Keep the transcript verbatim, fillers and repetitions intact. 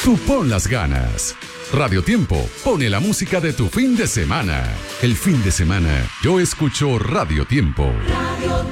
Tú pon las ganas. Radio Tiempo pone la música de tu fin de semana. El fin de semana yo escucho Radio Tiempo. Radio